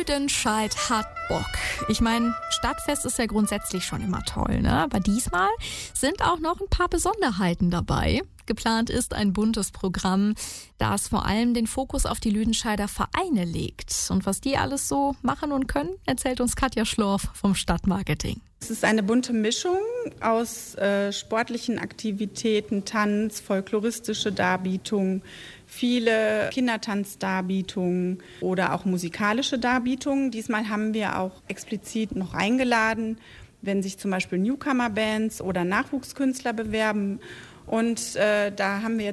Lüdenscheid hat Bock. Ich meine, Stadtfest ist ja grundsätzlich schon immer toll, ne? Aber diesmal sind auch noch ein paar Besonderheiten dabei. Geplant ist ein buntes Programm, das vor allem den Fokus auf die Lüdenscheider Vereine legt. Und was die alles so machen und können, erzählt uns Katja Schlorf vom Stadtmarketing. Es ist eine bunte Mischung aus sportlichen Aktivitäten, Tanz, folkloristische Darbietungen, viele Kindertanzdarbietungen oder auch musikalische Darbietungen. Diesmal haben wir auch explizit noch eingeladen, wenn sich zum Beispiel Newcomer-Bands oder Nachwuchskünstler bewerben. Und da haben wir